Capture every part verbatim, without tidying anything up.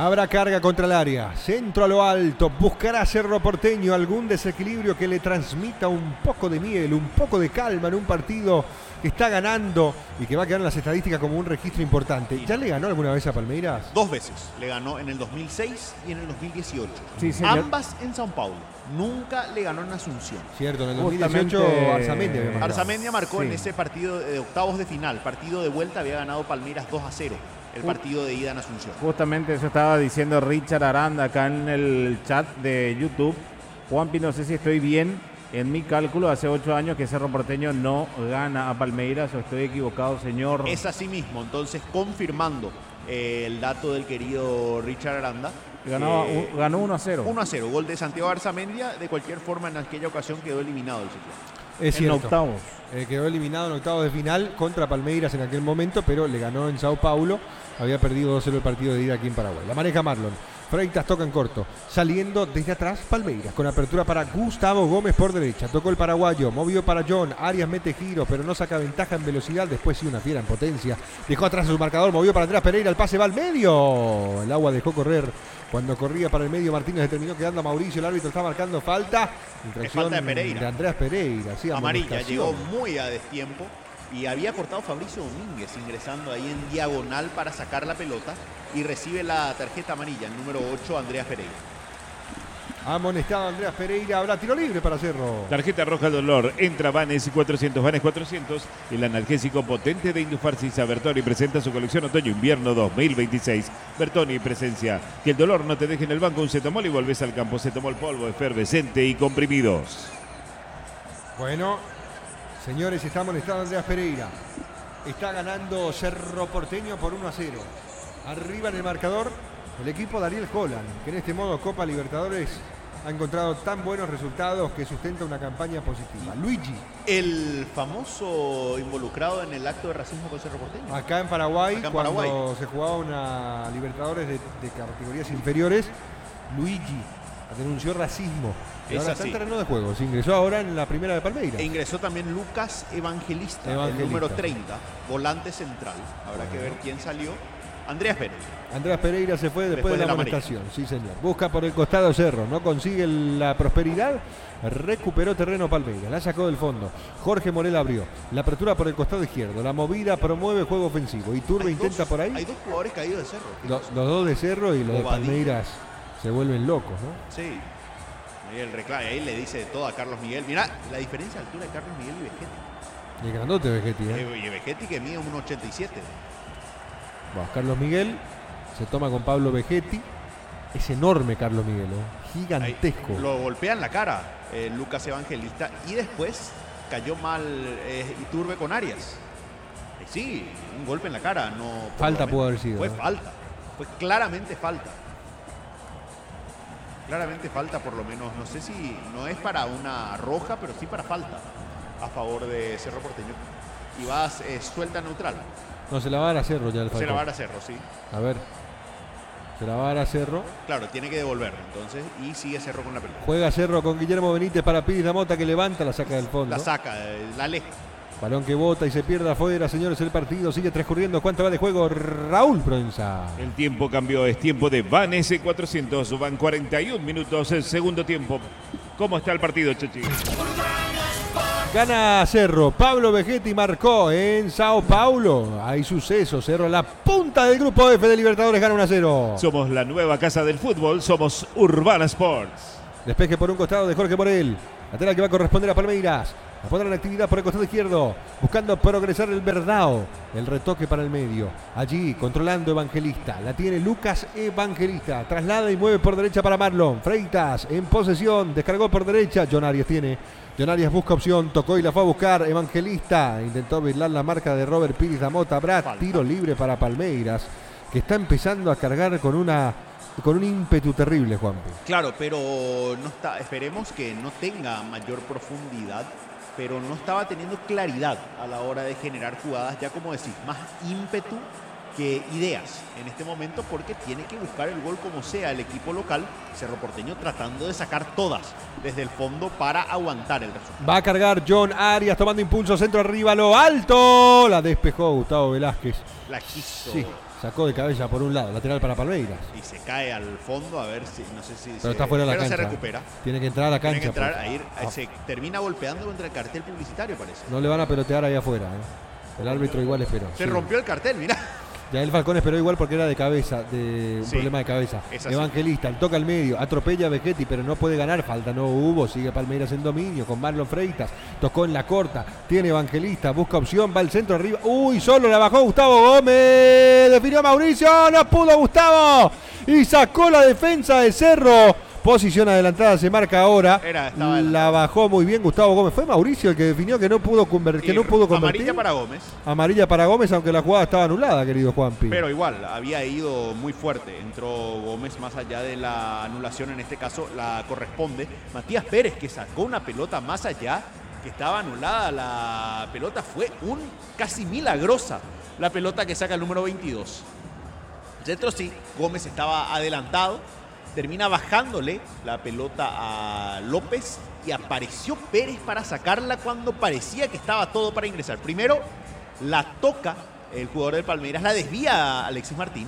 Habrá carga contra el área. Centro a lo alto. Buscará Cerro Porteño algún desequilibrio que le transmita un poco de miel, un poco de calma en un partido que está ganando y que va a quedar en las estadísticas como un registro importante. ¿Ya le ganó alguna vez a Palmeiras? Dos veces. Le ganó en el dos mil seis y en el dos mil dieciocho. Sí, señor. Ambas en São Paulo. Nunca le ganó en Asunción. Cierto, en el dos mil Justamente, dieciocho Arzamendia había marcado. Arzamendia marcó Sí. en ese partido de octavos de final. Partido de vuelta había ganado Palmeiras dos a cero. El partido de ida en Asunción. Justamente eso estaba diciendo Richard Aranda acá en el chat de YouTube. Juanpi, no sé si estoy bien en mi cálculo. Hace ocho años que Cerro Porteño no gana a Palmeiras, o estoy equivocado, señor. Es así mismo. Entonces, confirmando eh, el dato del querido Richard Aranda. Ganó, eh, u- ganó uno a cero. uno a cero. Gol de Santiago Arzamendia. De cualquier forma, en aquella ocasión quedó eliminado el ciclón. Es en cierto. octavos. Eh, quedó eliminado en octavos de final contra Palmeiras en aquel momento, pero le ganó en Sao Paulo. Había perdido dos cero el partido de ida aquí en Paraguay. La maneja Marlon. Freitas toca en corto. Saliendo desde atrás Palmeiras. Con apertura para Gustavo Gómez por derecha. Tocó el paraguayo. Movió para John. Arias mete giro, pero no saca ventaja en velocidad. Después sí una fiera en potencia. Dejó atrás a su marcador. Movió para Andrés Pereira. El pase va al medio. El agua dejó correr. Cuando corría para el medio, Martínez determinó quedando a Mauricio. El árbitro está marcando falta. Infracción falta de Pereira. de Andreas Pereira. Sí, Amarilla, amonestación. llegó muy a destiempo y había cortado Fabricio Domínguez ingresando ahí en diagonal para sacar la pelota y recibe la tarjeta amarilla, el número ocho, Andreas Pereira. Amonestado Andreas Pereira. Habrá tiro libre para Cerro. Tarjeta roja dolor. Entra Vanes cuatrocientos. Vanes cuatrocientos. El analgésico potente de Indufarsis. Bertoni presenta su colección otoño-invierno dos mil veintiséis. Bertoni presencia. Que el dolor no te deje en el banco. Un cetomol y volvés al campo. Cetomol polvo, efervescente y comprimidos. Bueno, señores, está amonestado Andreas Pereira. Está ganando Cerro Porteño por uno a cero. Arriba en el marcador el equipo de Ariel Holland, que en este modo Copa Libertadores ha encontrado tan buenos resultados que sustenta una campaña positiva. Luigi, El famoso involucrado en el acto de racismo con Cerro Porteño. acá en Paraguay, Acá en cuando Paraguay. se jugaba una Libertadores de, de categorías inferiores, Luigi denunció racismo. Y Es ahora está así. en terreno de juego. Se ingresó ahora en la primera de Palmeiras. E ingresó también Lucas Evangelista, Evangelista. el número treinta, volante central. Habrá que ver quién salió. Andreas Pérez. Andreas Pereira se fue después, Después de de la la amonestación, sí señor. Busca por el costado Cerro, no consigue la prosperidad, recuperó terreno Palmeiras, la sacó del fondo. Jorge Morel abrió, la apertura por el costado izquierdo, la movida promueve juego ofensivo. Iturbe Hay intenta dos- por ahí, Hay dos jugadores caídos de Cerro. los, los dos de Cerro y los de Bobadilla. Palmeiras se vuelven locos, ¿no? Sí. Ahí el reclamo, ahí le dice de todo a Carlos Miguel. Mirá la diferencia de altura de Carlos Miguel y Vegetti. Y el grandote Vegetti, ¿eh? Eh, Y Vegetti que mide uno ochenta y siete. Bueno, Carlos Miguel se toma con Pablo Vegetti, es enorme Carlos Miguel, ¿eh? Gigantesco. Lo golpea en la cara eh, Lucas Evangelista y después cayó mal eh, Iturbe con Arias. Eh, sí, un golpe en la cara. No, por Falta lo menos. pudo haber sido, Fue ¿no? falta. Fue claramente falta. Claramente falta por lo menos. No sé si no es para una roja, pero sí para falta a favor de Cerro Porteño. Y vas eh, suelta neutral. No, se la va a dar a Cerro ya el Se la faltó. va a dar a Cerro, sí. A ver, se la va a dar a Cerro. Claro, tiene que devolver entonces y sigue Cerro con la pelota. Juega Cerro con Guillermo Benítez para Piris la Mota que levanta, la saca del fondo. La saca, eh, la aleja. Balón que bota y se pierde afuera, señores, el partido sigue transcurriendo. ¿Cuánto va de juego? Raúl Proenza. El tiempo cambió, es tiempo de Vanes cuatrocientos. Van cuarenta y un minutos el segundo tiempo. ¿Cómo está el partido, Chechi? Gana Cerro. Pablo Vegetti marcó en Sao Paulo. Hay suceso. Cerro en la punta del grupo F de Libertadores gana uno a cero. Somos la nueva casa del fútbol, somos Urbana Sports. Despeje por un costado de Jorge Morel. Lateral que va a corresponder a Palmeiras. La pondrá en actividad por el costado izquierdo. Buscando progresar el Verdao. El retoque para el medio. Allí controlando Evangelista. La tiene Lucas Evangelista. Traslada y mueve por derecha para Marlon. Freitas en posesión. Descargó por derecha. John Arias tiene. John Arias busca opción. Tocó y la fue a buscar. Evangelista. Intentó bailar la marca de Robert Piris la Mota. Habrá Falta. tiro libre para Palmeiras. Que está empezando a cargar con una. Con un ímpetu terrible, Juanpi. Claro, pero no está, esperemos que no tenga mayor profundidad, pero no estaba teniendo claridad a la hora de generar jugadas, ya como decís, más ímpetu que ideas en este momento, porque tiene que buscar el gol como sea el equipo local, Cerro Porteño tratando de sacar todas desde el fondo para aguantar el resultado. Va a cargar John Arias tomando impulso, centro arriba, lo alto. La despejó Gustavo Velázquez. La quiso. Sí, Sacó de cabeza por un lado, lateral para Palmeiras. Y se cae al fondo, a ver si, no sé si Pero se, está fuera de la pero cancha. se recupera. Tiene que entrar a la cancha. Tiene que entrar pues. a ir, Ah. se termina golpeando contra el cartel publicitario, parece. No le van a pelotear ahí afuera. ¿eh? El árbitro igual esperó. Se sí. rompió el cartel, mirá. Ya el Falcón esperó igual porque era de cabeza, de un Sí, problema de cabeza. es así. Evangelista, el toca al medio, atropella a Vegetti, pero no puede ganar. Falta no hubo, sigue Palmeiras en dominio con Marlon Freitas. Tocó en la corta, tiene Evangelista, busca opción, va al centro arriba. Uy, solo la bajó Gustavo Gómez. Definió Mauricio, no pudo Gustavo. Y sacó la defensa de Cerro. Posición adelantada se marca ahora. Era, estaba la bajó muy bien Gustavo Gómez. Fue Mauricio el que definió que no pudo, conver que Y no pudo convertir. amarilla para Gómez. Amarilla para Gómez, aunque la jugada estaba anulada, querido Juanpi. Pero igual, había ido muy fuerte. Entró Gómez más allá de la anulación, en este caso la corresponde. Matías Pérez, que sacó una pelota más allá, que estaba anulada la pelota, fue un casi milagrosa la pelota que saca el número veintidós. El centro sí, Gómez estaba adelantado, termina bajándole la pelota a López y apareció Pérez para sacarla cuando parecía que estaba todo para ingresar. Primero la toca el jugador del Palmeiras, la desvía a Alexis Martín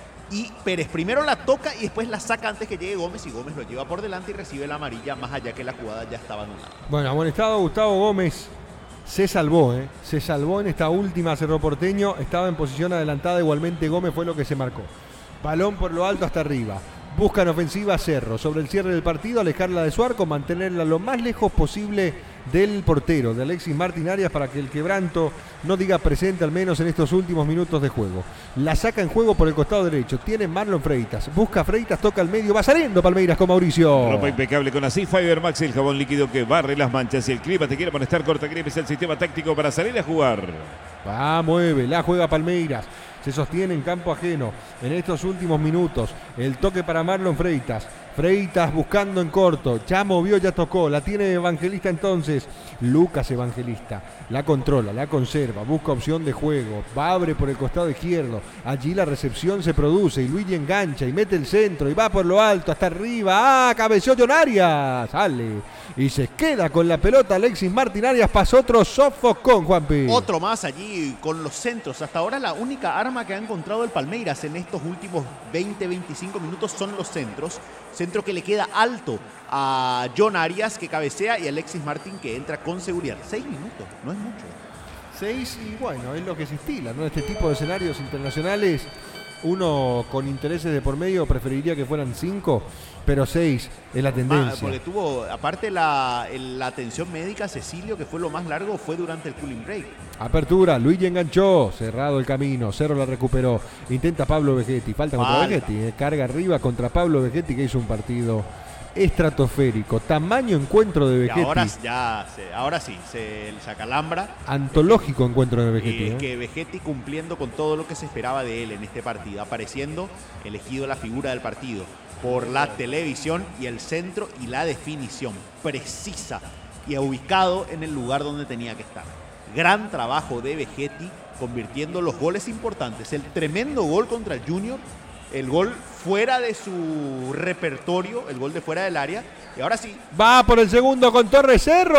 y Pérez primero la toca y después la saca antes que llegue Gómez y Gómez lo lleva por delante y recibe la amarilla más allá que la jugada ya estaba anulada. Bueno, a buen estado Gustavo Gómez se salvó, ¿eh? Se salvó en esta última Cerro Porteño, estaba en posición adelantada, igualmente Gómez fue lo que se marcó. Balón por lo alto hasta arriba. Buscan ofensiva Cerro. Sobre el cierre del partido, alejarla de su arco, mantenerla lo más lejos posible del portero, de Alexis Martín Arias, para que el quebranto no diga presente al menos en estos últimos minutos de juego. La saca en juego por el costado derecho. Tiene Marlon Freitas. Busca Freitas, toca al medio. Va saliendo Palmeiras con Mauricio. Ropa impecable con Así Fiber Max, el jabón líquido que barre las manchas. Si el clima te quiere molestar, Cortacrema es el sistema táctico para salir a jugar. Va, mueve, la juega Palmeiras. Se sostiene en campo ajeno en estos últimos minutos. El toque para Marlon Freitas. Freitas buscando en corto. Ya movió, ya tocó. La tiene Evangelista entonces. Lucas Evangelista. La controla, la conserva. Busca opción de juego. Va, abre por el costado izquierdo. Allí la recepción se produce. Y Luigi engancha y mete el centro. Y va por lo alto hasta arriba. ¡Ah! Cabeció John Arias. Sale. Y se queda con la pelota Alexis Martín Arias. Pasó otro sofocón, Juanpi. Otro más allí con los centros. Hasta ahora la única arma que ha encontrado el Palmeiras en estos últimos veinte, veinticinco minutos son los centros. Centro que le queda alto a John Arias, que cabecea, y Alexis Martín, que entra con seguridad. Seis minutos, no es mucho. Seis, y bueno, es lo que se estila, ¿no? Este tipo de escenarios internacionales, uno con intereses de por medio preferiría que fueran cinco, pero seis es la Ah, tendencia. porque tuvo, aparte la, el- la atención médica, Cecilio, que fue lo más largo, fue durante el cooling break. Apertura, Luigi enganchó, cerrado el camino, Cerro la recuperó, intenta Pablo Vegetti, falta contra Falta. Vegetti, eh, carga arriba contra Pablo Vegetti, que hizo un partido estratosférico, tamaño encuentro de Y Vegetti, ahora, ya, se- ahora sí, se, se acalambra. antológico encuentro de Vegetti. Y eh. que Vegetti cumpliendo con todo lo que se esperaba de él en este partido, apareciendo elegido la figura del partido por la televisión y el centro y la definición precisa y ubicado en el lugar donde tenía que estar. Gran trabajo de Vegetti convirtiendo los goles importantes. El tremendo gol contra el Junior, el gol fuera de su repertorio, el gol de fuera del área. Y ahora sí, Va por el segundo con Torres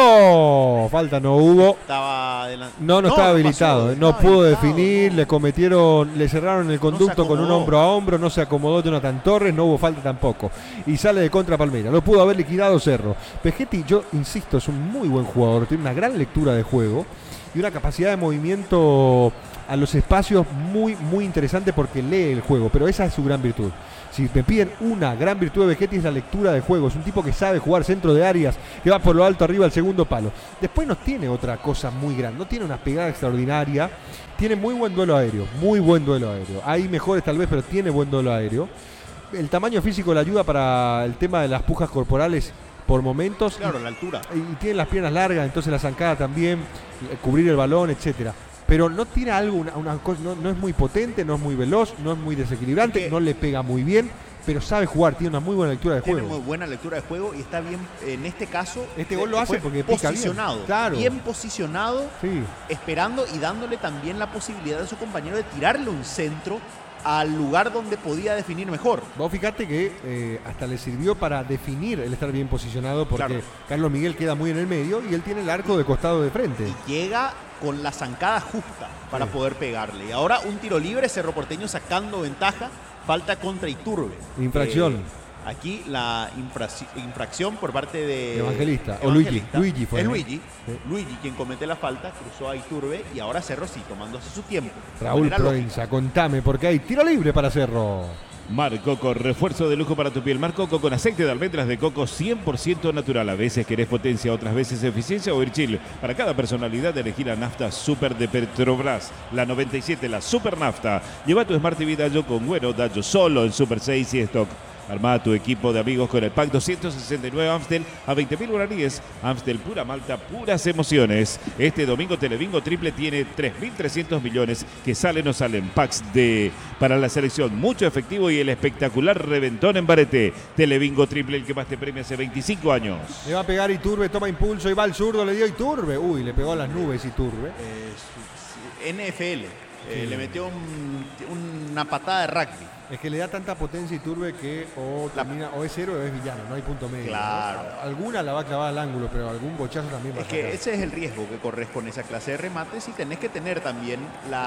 Cerro. Falta no hubo. estaba adelante. No, no, estaba habilitado, pasó, eh, no estaba pudo habilitado, definir, no. le cometieron, le cerraron el conducto con un acomodó. hombro a hombro, no se acomodó Jonathan Torres, no hubo falta tampoco. Y sale de contra Palmeiras, lo pudo haber liquidado Cerro. Vegetti, yo insisto, es un muy buen jugador, tiene una gran lectura de juego y una capacidad de movimiento a los espacios muy, muy interesante porque lee el juego, pero esa es su gran virtud. Si me piden una gran virtud de Vegetti es la lectura de juego. Es un tipo que sabe jugar centro de áreas, que va por lo alto arriba al segundo palo. Después no tiene otra cosa muy grande, no tiene una pegada extraordinaria. Tiene muy buen duelo aéreo, muy buen duelo aéreo. Hay mejores tal vez, pero tiene buen duelo aéreo. El tamaño físico le ayuda para el tema de las pujas corporales por momentos. Claro, la altura. Y, y tiene las piernas largas, entonces la zancada también, eh, cubrir el balón, etcétera. Pero no tiene algo, una, una cosa, no, no es muy potente, no es muy veloz, no es muy desequilibrante, Es que- no le pega muy bien, pero sabe jugar, tiene una muy buena lectura de Tiene juego. muy buena lectura de juego y está bien, en este caso, Este gol lo eh, hace fue porque pica bien. posicionado, Claro. bien posicionado, Sí. esperando y dándole también la posibilidad a su compañero de tirarle un centro al lugar donde podía definir mejor. Vos fíjate que eh, hasta le sirvió para definir el estar bien posicionado, porque Claro. Carlos Miguel queda muy en el medio y él tiene el arco de costado de frente. Y llega con la zancada justa para Sí. poder pegarle. Y ahora un tiro libre, Cerro Porteño sacando ventaja, falta contra Iturbe. Infracción. Eh, aquí la infrac- infracción por parte de Evangelista, o Luigi. Luigi fue, Es ¿no? Luigi. Sí. Luigi quien comete la falta, cruzó a Iturbe y ahora Cerro sí, tomándose su tiempo. de Raúl manera lógica. Proenza, contame, porque hay tiro libre para Cerro. Mar Coco, refuerzo de lujo para tu piel. Mar Coco con aceite de almendras de coco cien por ciento natural. A veces querés potencia, otras veces eficiencia o Virchil. Para cada personalidad elegí la nafta Super de Petrobras. La noventa y siete, la Super Nafta. Lleva tu Smart T V Dallo con Güero Dallo solo en Super seis y Stock. Armá tu equipo de amigos con el pack doscientos sesenta y nueve Amstel a veinte mil guaraníes. Amstel pura malta, puras emociones. Este domingo Telebingo Triple tiene tres mil trescientos millones que salen o salen. Packs de para la selección, mucho efectivo y el espectacular reventón en Barete. Telebingo Triple, el que más te premia hace veinticinco años. Le va a pegar Iturbe, toma impulso y va al zurdo, le dio Iturbe. Uy, le pegó a las nubes Iturbe. Eh, su- N F L. Eh, Sí. Le metió un- una patada de rugby. Es que le da tanta potencia Iturbe que o, La- termina, o es héroe o es villano, no hay punto medio. Claro. ¿no? Alguna la va a clavar al ángulo, pero algún bochazo también va Es a que sacar. ese es el riesgo que corres con esa clase de remates y tenés que tener también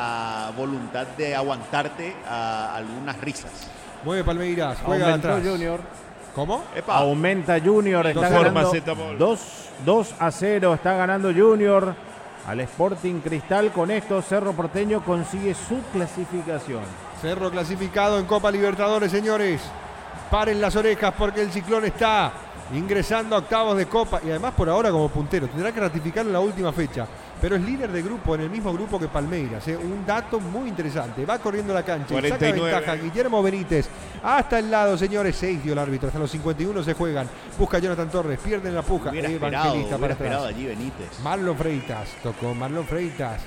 la voluntad de aguantarte a algunas risas. Mueve Palmeiras, juega Aumentó atrás. Junior. ¿Cómo? Epa, Aumenta Junior, está Dos formas, ganando Zetabol. dos a cero, está ganando Junior al Sporting Cristal. Con esto Cerro Porteño consigue su clasificación. Cerro clasificado en Copa Libertadores, señores. Paren las orejas porque el Ciclón está ingresando a octavos de Copa y además por ahora como puntero. Tendrá que ratificarlo en la última fecha. Pero es líder de grupo, en el mismo grupo que Palmeiras. ¿eh? Un dato muy interesante. Va corriendo la cancha y saca cuarenta y nueve. ventaja Guillermo Benítez. Hasta el lado, señores. seis dio el árbitro. Hasta los cincuenta y uno se juegan. Busca Jonathan Torres. Pierden la puja. hubiera esperado, Evangelista hubiera para esperado atrás. allí Benítez. Marlon Freitas, tocó Marlon Freitas.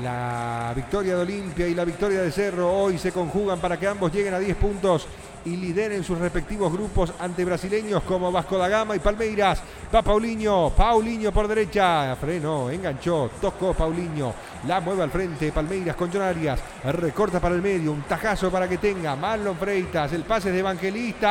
La victoria de Olimpia y la victoria de Cerro hoy se conjugan para que ambos lleguen a diez puntos y lideren sus respectivos grupos ante brasileños como Vasco da Gama y Palmeiras. Va Paulinho, Paulinho por derecha, frenó, enganchó, tocó Paulinho, la mueve al frente, Palmeiras con John Arias, recorta para el medio, un tajazo para que tenga Marlon Freitas, el pase de Evangelista,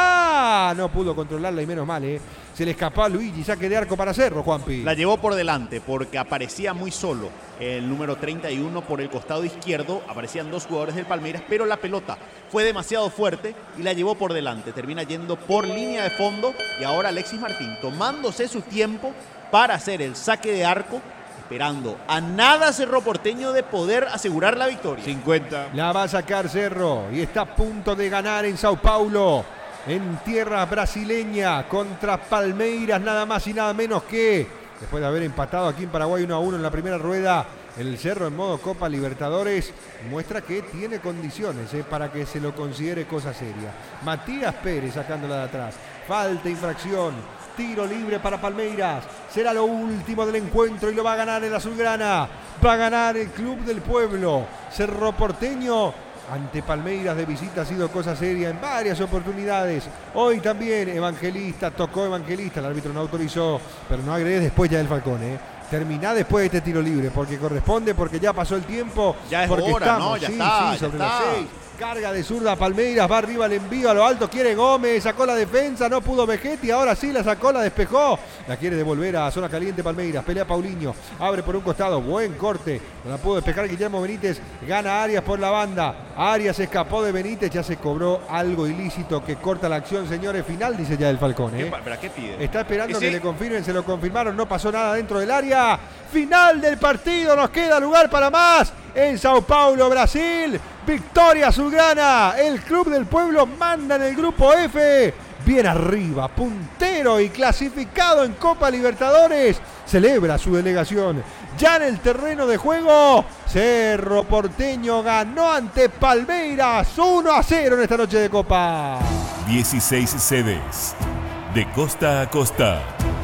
¡ah! No pudo controlarla y menos mal, ¿eh? Se le escapó a Luigi, saque de arco para Cerro, Juanpi. La llevó por delante porque aparecía muy solo el número treinta y uno por el costado izquierdo. Aparecían dos jugadores del Palmeiras, pero la pelota fue demasiado fuerte y la llevó por delante. Termina yendo por línea de fondo y ahora Alexis Martín tomándose su tiempo para hacer el saque de arco, esperando a nada Cerro Porteño de poder asegurar la victoria. cincuenta. La va a sacar Cerro y está a punto de ganar en Sao Paulo, en tierra brasileña, contra Palmeiras, nada más y nada menos que, después de haber empatado aquí en Paraguay uno a uno en la primera rueda, el Cerro en modo Copa Libertadores muestra que tiene condiciones eh, para que se lo considere cosa seria. Matías Pérez sacándola de atrás, falta, infracción, tiro libre para Palmeiras, será lo último del encuentro y lo va a ganar el azulgrana, va a ganar el Club del Pueblo. Cerro Porteño ante Palmeiras de visita ha sido cosa seria en varias oportunidades. Hoy también Evangelista, tocó Evangelista, el árbitro no autorizó, pero no agregué después ya del Falcón, ¿eh? Terminá después de este tiro libre, porque corresponde, porque ya pasó el tiempo. Ya es porque hora, estamos, ¿no? Ya sí, está, sí, ya sobre está. las seis. Carga de zurda Palmeiras, va arriba el envío a lo alto, quiere Gómez, sacó la defensa, no pudo Vegetti, ahora sí la sacó, la despejó, la quiere devolver a zona caliente Palmeiras, pelea Paulinho, abre por un costado, buen corte, no la pudo despejar Guillermo Benítez, gana Arias por la banda, Arias escapó de Benítez, ya se cobró algo ilícito que corta la acción, señores, final dice ya el Falcón, ¿Qué ¿eh? pa- ¿Pero qué pide? Está esperando ¿Y sí? que le confirmen, se lo confirmaron, no pasó nada dentro del área. Final del partido, nos queda lugar para más en Sao Paulo, Brasil. Victoria azulgrana, el Club del Pueblo manda en el grupo F. Bien arriba, puntero y clasificado en Copa Libertadores. Celebra su delegación. Ya en el terreno de juego, Cerro Porteño ganó ante Palmeiras uno a cero en esta noche de Copa. dieciséis sedes, de costa a costa.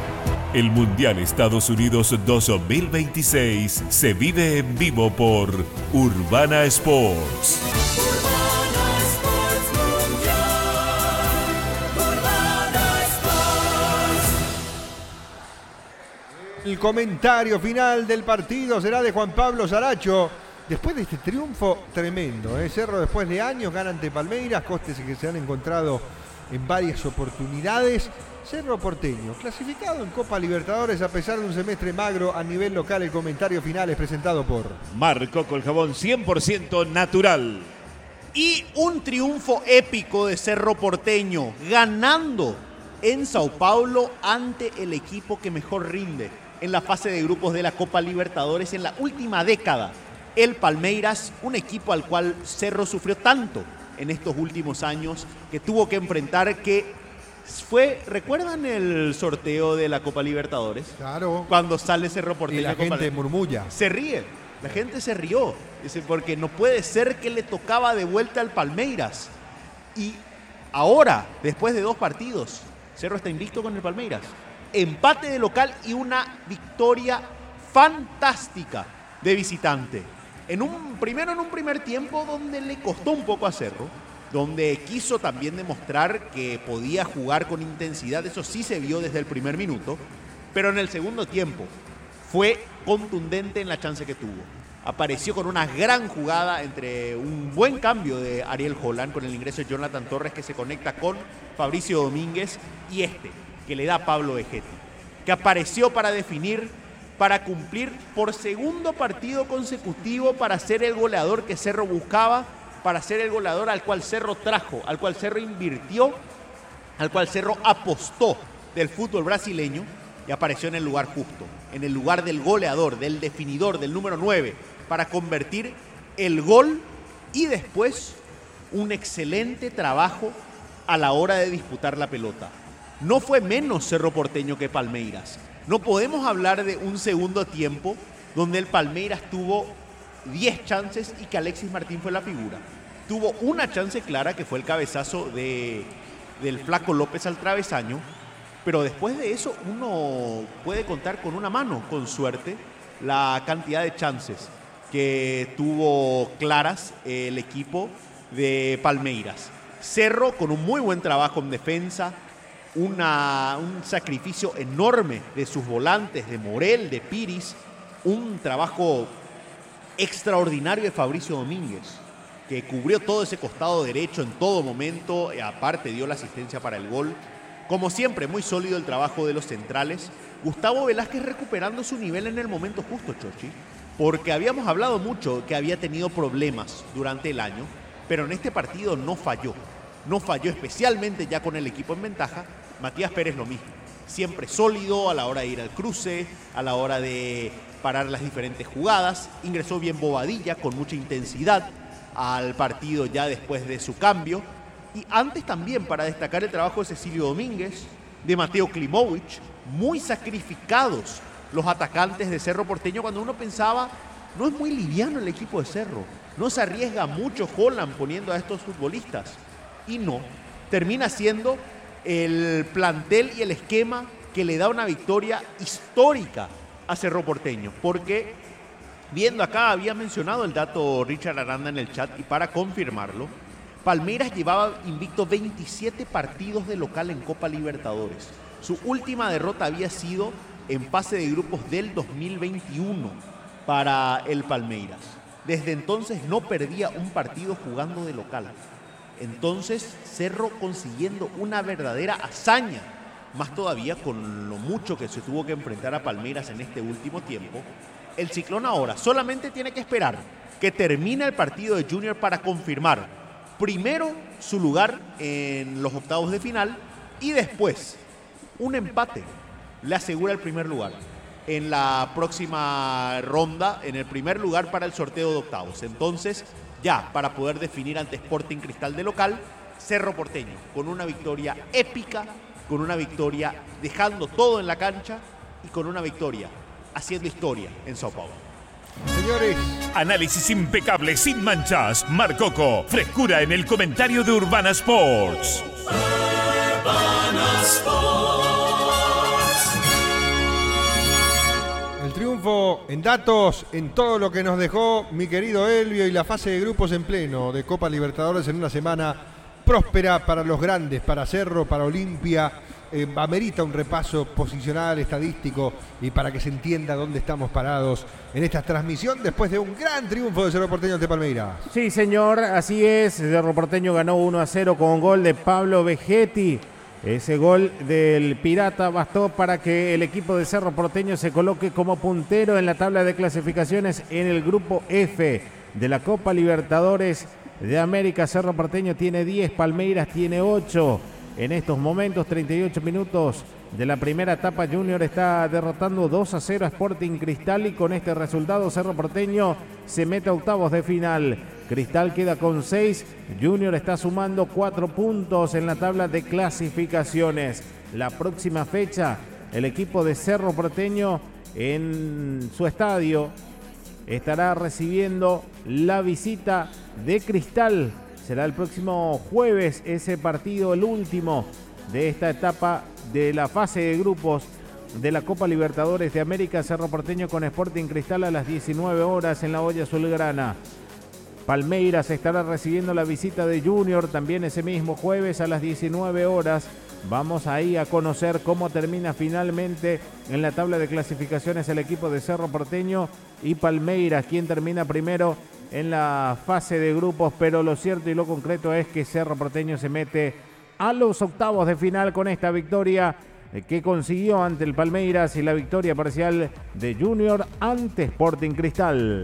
El Mundial Estados Unidos dos mil veintiséis se vive en vivo por Urbana Sports. Urbana Sports Mundial. Urbana Sports. El comentario final del partido será de Juan Pablo Saracho. Después de este triunfo tremendo, ¿eh? Cerro después de años gana ante Palmeiras, costes que se han encontrado en varias oportunidades. Cerro Porteño, clasificado en Copa Libertadores a pesar de un semestre magro a nivel local. El comentario final es presentado por Marco con jabón cien por ciento natural. Y un triunfo épico de Cerro Porteño, ganando en Sao Paulo ante el equipo que mejor rinde en la fase de grupos de la Copa Libertadores en la última década. El Palmeiras, un equipo al cual Cerro sufrió tanto en estos últimos años, que tuvo que enfrentar, que fue, ¿recuerdan el sorteo de la Copa Libertadores? Claro. Cuando sale Cerro Porteño. Y la Copa gente Li- murmulla. Se ríe, la gente se rió, dice, porque no puede ser que le tocaba de vuelta al Palmeiras. Y ahora, después de dos partidos, Cerro está invicto con el Palmeiras. Empate de local y una victoria fantástica de visitante. En un, primero en un primer tiempo donde le costó un poco a Cerro, donde quiso también demostrar que podía jugar con intensidad, eso sí se vio desde el primer minuto, pero en el segundo tiempo fue contundente en la chance que tuvo. Apareció con una gran jugada entre un buen cambio de Ariel Holland con el ingreso de Jonathan Torres, que se conecta con Fabricio Domínguez, y este que le da a Pablo Vegetti, que apareció para definir, para cumplir por segundo partido consecutivo, para ser el goleador que Cerro buscaba, para ser el goleador al cual Cerro trajo, al cual Cerro invirtió, al cual Cerro apostó del fútbol brasileño, y apareció en el lugar justo, en el lugar del goleador, del definidor, del número nueve, para convertir el gol y después un excelente trabajo a la hora de disputar la pelota. No fue menos Cerro Porteño que Palmeiras. No podemos hablar de un segundo tiempo donde el Palmeiras tuvo diez chances y que Alexis Martín fue la figura. Tuvo una chance clara que fue el cabezazo de, del Flaco López al travesaño, pero después de eso uno puede contar con una mano, con suerte, la cantidad de chances que tuvo claras el equipo de Palmeiras. Cerro con un muy buen trabajo en defensa, una, un sacrificio enorme de sus volantes, de Morel, de Piris, un trabajo extraordinario de Fabricio Domínguez, que cubrió todo ese costado derecho en todo momento, y aparte dio la asistencia para el gol. Como siempre, muy sólido el trabajo de los centrales. Gustavo Velázquez recuperando su nivel en el momento justo, Chochi, porque habíamos hablado mucho que había tenido problemas durante el año, pero en este partido no falló. No falló, especialmente ya con el equipo en ventaja. Matías Pérez lo mismo. Siempre sólido a la hora de ir al cruce, a la hora de parar las diferentes jugadas. Ingresó bien Bobadilla con mucha intensidad al partido ya después de su cambio. Y antes también, para destacar el trabajo de Cecilio Domínguez, de Mateo Klimovic, muy sacrificados los atacantes de Cerro Porteño, cuando uno pensaba, no es muy liviano el equipo de Cerro, no se arriesga mucho Holland poniendo a estos futbolistas. Y no, termina siendo el plantel y el esquema que le da una victoria histórica a Cerro Porteño, porque viendo acá, había mencionado el dato Richard Aranda en el chat, y para confirmarlo, Palmeiras llevaba invicto veintisiete partidos de local en Copa Libertadores. Su última derrota había sido en fase de grupos del dos mil veintiuno para el Palmeiras. Desde entonces no perdía un partido jugando de local. Entonces Cerro consiguiendo una verdadera hazaña, más todavía con lo mucho que se tuvo que enfrentar a Palmeiras en este último tiempo. El Ciclón ahora solamente tiene que esperar que termine el partido de Junior para confirmar primero su lugar en los octavos de final, y después un empate le asegura el primer lugar en la próxima ronda, en el primer lugar para el sorteo de octavos. Entonces, ya para poder definir ante Sporting Cristal de local, Cerro Porteño con una victoria épica, con una victoria dejando todo en la cancha y con una victoria haciendo historia en Sao Paulo. Señores, Análisis impecable, sin manchas. Marcoco, frescura en el comentario de Urbana Sports. Urbana Sports. el triunfo en datos, en todo lo que nos dejó mi querido Elvio, y la fase de grupos en pleno de Copa Libertadores en una semana próspera para los grandes, para Cerro, para Olimpia. Eh, amerita un repaso posicional, estadístico y para que se entienda dónde estamos parados en esta transmisión después de un gran triunfo de Cerro Porteño ante Palmeiras. Sí, señor, así es. Cerro Porteño ganó uno a cero con gol de Pablo Vegetti. Ese gol del Pirata bastó para que el equipo de Cerro Porteño se coloque como puntero en la tabla de clasificaciones en el grupo F de la Copa Libertadores de América. Cerro Porteño tiene diez, Palmeiras tiene ocho. En estos momentos, treinta y ocho minutos de la primera etapa, Junior está derrotando dos a cero a Sporting Cristal y con este resultado Cerro Porteño se mete a octavos de final. Cristal queda con seis, Junior está sumando cuatro puntos en la tabla de clasificaciones. La próxima fecha, el equipo de Cerro Porteño en su estadio estará recibiendo la visita de Cristal. Será el próximo jueves ese partido, el último de esta etapa de la fase de grupos de la Copa Libertadores de América. Cerro Porteño con Sporting Cristal a las diecinueve horas en la olla azulgrana. Palmeiras estará recibiendo la visita de Junior también ese mismo jueves a las diecinueve horas. Vamos ahí a conocer cómo termina finalmente en la tabla de clasificaciones el equipo de Cerro Porteño y Palmeiras, quien termina primero en la fase de grupos, pero lo cierto y lo concreto es que Cerro Porteño se mete a los octavos de final con esta victoria que consiguió ante el Palmeiras y la victoria parcial de Junior ante Sporting Cristal.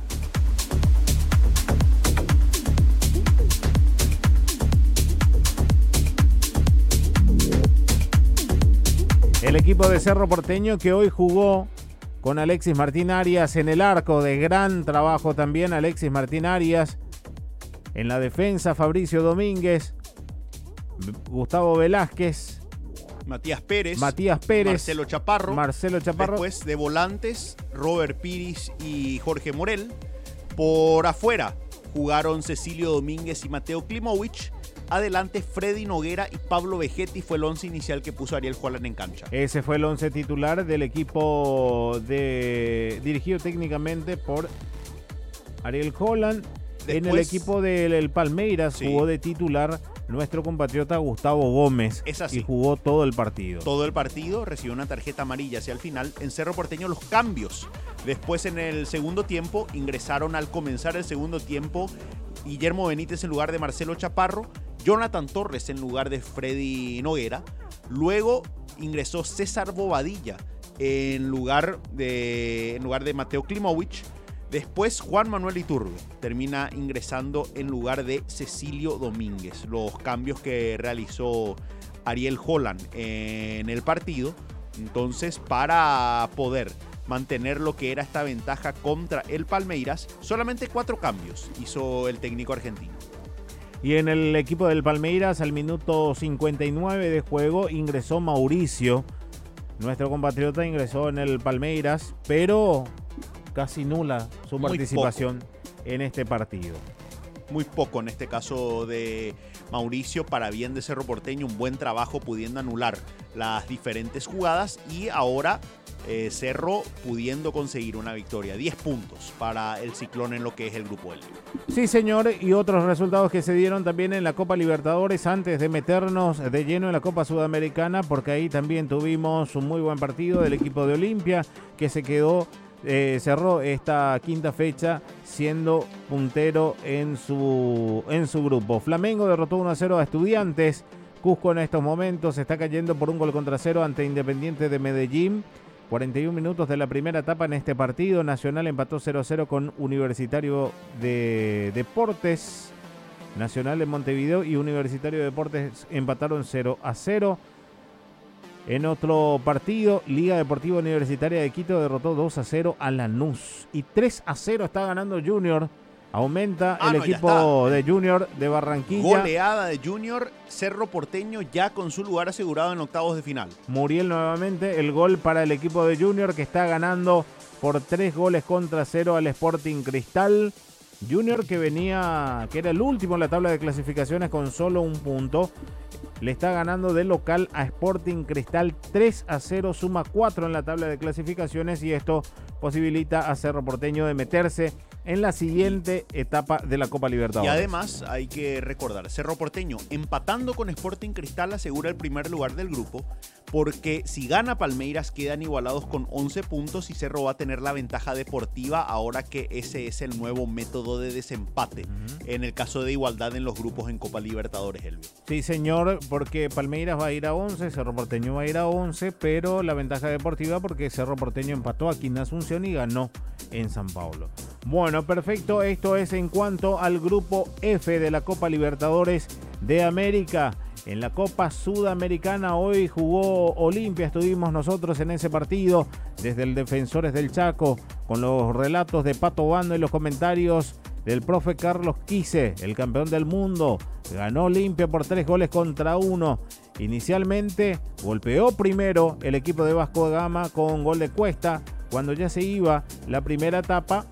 El equipo de Cerro Porteño que hoy jugó con Alexis Martín Arias en el arco, de gran trabajo también Alexis Martín Arias. En la defensa, Fabricio Domínguez, Gustavo Velázquez, Matías Pérez, Matías Pérez, Marcelo Chaparro, Marcelo Chaparro. Después de volantes, Robert Piris y Jorge Morel. Por afuera jugaron Cecilio Domínguez y Mateo Klimovic. Adelante, Freddy Noguera y Pablo Vegetti fue el once inicial que puso Ariel Holland en cancha. Ese fue el once titular del equipo de dirigido técnicamente por Ariel Holland. Después, en el equipo del Palmeiras sí, jugó de titular nuestro compatriota Gustavo Gómez. Es así. Y jugó todo el partido. Todo el partido, recibió una tarjeta amarilla hacia el final. En Cerro Porteño los cambios. Después en el segundo tiempo ingresaron al comenzar el segundo tiempo Guillermo Benítez en lugar de Marcelo Chaparro, Jonathan Torres en lugar de Freddy Noguera. Luego ingresó César Bobadilla en lugar de, en lugar de Mateo Klimovic. Después Juan Manuel Iturbe termina ingresando en lugar de Cecilio Domínguez. Los cambios que realizó Ariel Holland en el partido. Entonces, para poder mantener lo que era esta ventaja contra el Palmeiras, solamente cuatro cambios hizo el técnico argentino. Y en el equipo del Palmeiras, al minuto cincuenta y nueve de juego, ingresó Mauricio. Nuestro compatriota ingresó en el Palmeiras, pero casi nula su Muy participación poco. en este partido. Muy poco en este caso de Mauricio, para bien de Cerro Porteño, un buen trabajo pudiendo anular las diferentes jugadas y ahora eh, Cerro pudiendo conseguir una victoria. diez puntos para el Ciclón en lo que es el grupo L. Sí, señor, y otros resultados que se dieron también en la Copa Libertadores antes de meternos de lleno en la Copa Sudamericana, porque ahí también tuvimos un muy buen partido del equipo de Olimpia que se quedó Eh, cerró esta quinta fecha siendo puntero en su, en su grupo. Flamengo derrotó uno a cero a Estudiantes. Cusco en estos momentos está cayendo por un gol contra cero ante Independiente de Medellín. cuarenta y un minutos de la primera etapa en este partido. Nacional empató cero a cero con Universitario de Deportes. Nacional en Montevideo y Universitario de Deportes empataron cero a cero. En otro partido, Liga Deportiva Universitaria de Quito derrotó dos a cero a Lanús. Y tres a cero está ganando Junior. Aumenta ah, el no, equipo de Junior de Barranquilla. Goleada de Junior, Cerro Porteño ya con su lugar asegurado en octavos de final. Muriel nuevamente, el gol para el equipo de Junior que está ganando por tres goles contra cero al Sporting Cristal. Junior que venía, que era el último en la tabla de clasificaciones con solo un punto. Le está ganando de local a Sporting Cristal tres a cero, suma cuatro en la tabla de clasificaciones y esto posibilita a Cerro Porteño de meterse en la siguiente etapa de la Copa Libertadores. Y además hay que recordar, Cerro Porteño empatando con Sporting Cristal asegura el primer lugar del grupo, porque si gana Palmeiras quedan igualados con once puntos y Cerro va a tener la ventaja deportiva ahora que ese es el nuevo método de desempate uh-huh. en el caso de igualdad en los grupos en Copa Libertadores, Elvio. Sí, señor, porque Palmeiras va a ir a once, Cerro Porteño va a ir a once, pero la ventaja deportiva porque Cerro Porteño empató aquí en Asunción y ganó en San Paulo. Bueno, perfecto, esto es en cuanto al grupo F de la Copa Libertadores de América. En la Copa Sudamericana hoy jugó Olimpia, estuvimos nosotros en ese partido desde el Defensores del Chaco con los relatos de Pato Bando y los comentarios del profe Carlos Quise, el campeón del mundo. Ganó Olimpia por tres goles contra uno. Inicialmente golpeó primero el equipo de Vasco da Gama con gol de Cuesta cuando ya se iba la primera etapa.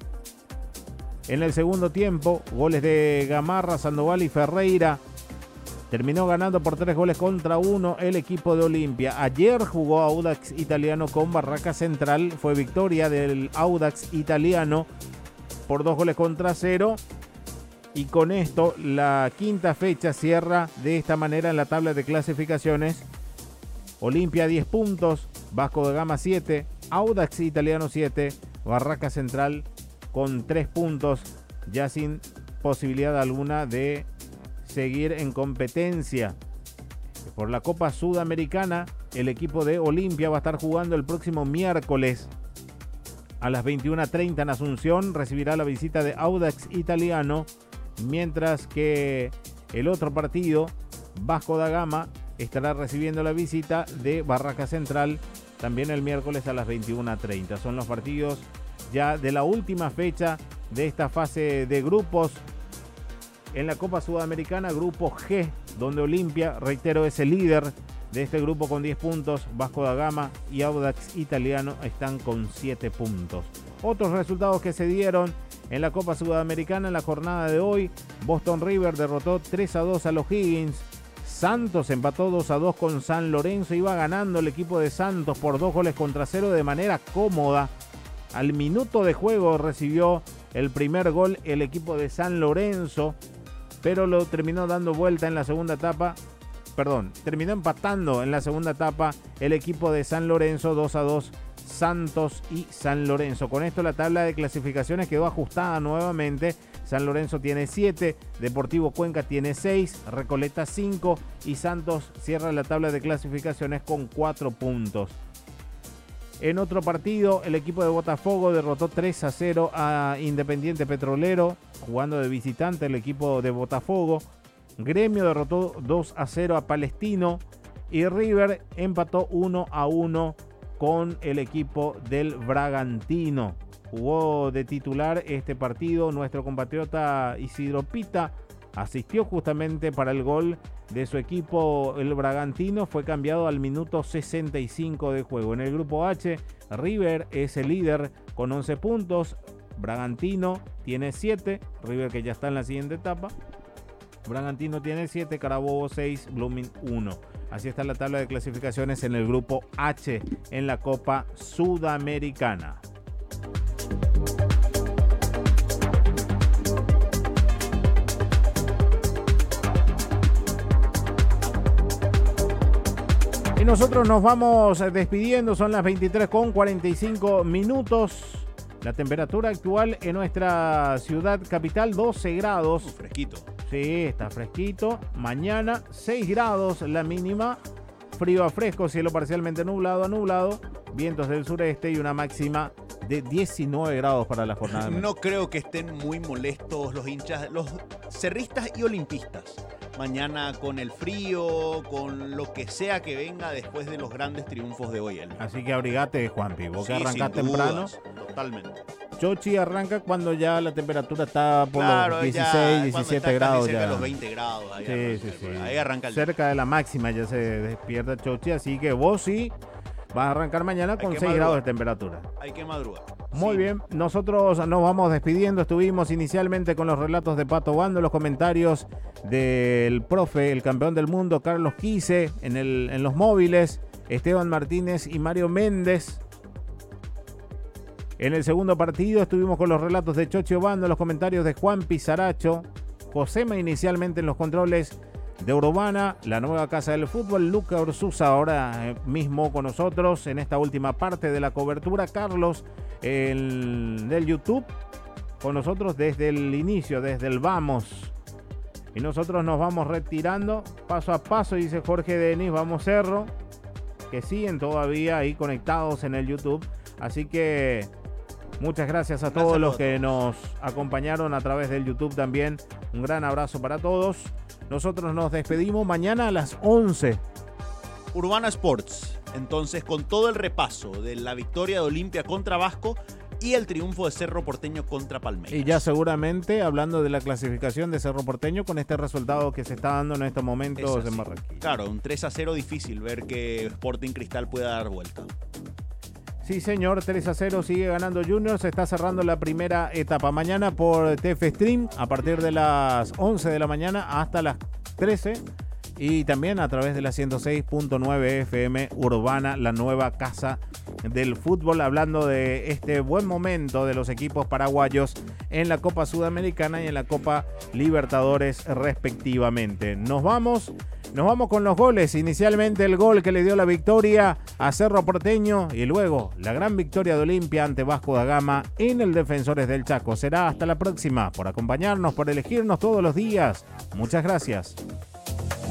En el segundo tiempo, goles de Gamarra, Sandoval y Ferreira. Terminó ganando por tres goles contra uno el equipo de Olimpia. Ayer jugó Audax Italiano con Barraca Central. Fue victoria del Audax Italiano por dos goles contra cero. Y con esto la quinta fecha cierra de esta manera en la tabla de clasificaciones. Olimpia diez puntos, Vasco da Gama siete, Audax Italiano siete, Barraca Central con tres puntos, ya sin posibilidad alguna de seguir en competencia. Por la Copa Sudamericana, el equipo de Olimpia va a estar jugando el próximo miércoles a las veintiuna treinta en Asunción. Recibirá la visita de Audax Italiano, mientras que el otro partido, Vasco da Gama, estará recibiendo la visita de Barraca Central también el miércoles a las veintiuna treinta. Son los partidos ya de la última fecha de esta fase de grupos en la Copa Sudamericana, grupo G, donde Olimpia, reitero, es el líder de este grupo con diez puntos. Vasco da Gama y Audax Italiano están con siete puntos. Otros resultados que se dieron en la Copa Sudamericana en la jornada de hoy: Boston River derrotó tres a dos a los Higgins. Santos empató dos a dos con San Lorenzo. Iba ganando el equipo de Santos por dos goles contra cero de manera cómoda. Al minuto de juego recibió el primer gol el equipo de San Lorenzo, pero lo terminó dando vuelta en la segunda etapa. Perdón, terminó empatando en la segunda etapa el equipo de San Lorenzo, dos a dos, Santos y San Lorenzo. Con esto la tabla de clasificaciones quedó ajustada nuevamente. San Lorenzo tiene siete, Deportivo Cuenca tiene seis, Recoleta cinco y Santos cierra la tabla de clasificaciones con cuatro puntos. En otro partido, el equipo de Botafogo derrotó tres a cero a Independiente Petrolero, jugando de visitante el equipo de Botafogo. Gremio derrotó dos a cero a Palestino y River empató uno a uno con el equipo del Bragantino. Jugó de titular este partido nuestro compatriota Isidro Pita, asistió justamente para el gol de su equipo el Bragantino, fue cambiado al minuto sesenta y cinco de juego. En el grupo H, River es el líder con once puntos, Bragantino tiene siete, River que ya está en la siguiente etapa, Bragantino tiene siete, Carabobo seis, Blooming uno. Así está la tabla de clasificaciones en el grupo H en la Copa Sudamericana. Y nosotros nos vamos despidiendo, son las veintitrés con cuarenta y cinco minutos. La temperatura actual en nuestra ciudad capital, doce grados. Uh, fresquito. Sí, está fresquito. Mañana, seis grados la mínima. Frío a fresco, cielo parcialmente nublado a nublado. Vientos del sureste y una máxima de diecinueve grados para la jornada. No creo que estén muy molestos los hinchas, los cerristas y olimpistas. Mañana con el frío, con lo que sea que venga después de los grandes triunfos de hoy. Elvio. Así que abrigate, Juanpi. Vos que Sí, arrancás sin temprano. dudas, totalmente. Chochi arranca cuando ya la temperatura está por Claro, los ya, dieciséis, cuando diecisiete está casi grados. cerca Ya. de los veinte grados. Ahí, Sí, arranca, sí, sí. ahí arranca el día. Cerca de la máxima ya se despierta Chochi, así que vos sí vas a arrancar mañana Hay con que seis madrugar. grados de temperatura. Hay que madrugar. Muy Sí. bien, nosotros nos vamos despidiendo. Estuvimos inicialmente con los relatos de Pato Bando, los comentarios del profe, el campeón del mundo, Carlos Quise, en, el, en los móviles, Esteban Martínez y Mario Méndez. En el segundo partido estuvimos con los relatos de Chochi Obando, los comentarios de Juan Pizaracho, Josema inicialmente en los controles de Urbana, la nueva casa del fútbol, Luca Ursusa ahora mismo con nosotros en esta última parte de la cobertura, Carlos el, del YouTube con nosotros desde el inicio, desde el vamos. Y nosotros nos vamos retirando paso a paso, dice Jorge Denis, vamos Cerro, que siguen todavía ahí conectados en el YouTube. Así que muchas gracias a Gracias todos a los todos. que nos acompañaron a través del YouTube también. Un gran abrazo para todos. Nosotros nos despedimos mañana a las once. Urbana Sports, entonces con todo el repaso de la victoria de Olimpia contra Vasco y el triunfo de Cerro Porteño contra Palmeiras. Y ya seguramente hablando de la clasificación de Cerro Porteño con este resultado que se está dando en estos momentos Es en así. Barranquilla. Claro, un tres a cero difícil ver que Sporting Cristal pueda dar vuelta. Sí, señor, tres a cero sigue ganando Junior. Se está cerrando la primera etapa. Mañana por T F Stream a partir de las once de la mañana hasta las trece. Y también a través de la ciento seis punto nueve F M Urbana, la nueva casa del fútbol. Hablando de este buen momento de los equipos paraguayos en la Copa Sudamericana y en la Copa Libertadores respectivamente. Nos vamos. Nos vamos con los goles. Inicialmente el gol que le dio la victoria a Cerro Porteño y luego la gran victoria de Olimpia ante Vasco da Gama en el Defensores del Chaco. Será hasta la próxima por acompañarnos, por elegirnos todos los días. Muchas gracias.